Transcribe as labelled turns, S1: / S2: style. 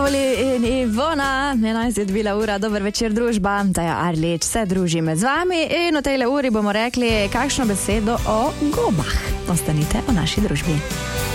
S1: Oli in Ivona, 11 je bila ura, dober večer družba, Taja Arlič se druži med z vami in v tejle uri bomo rekli kakšno besedo o gobah. Ostanite v naši družbi.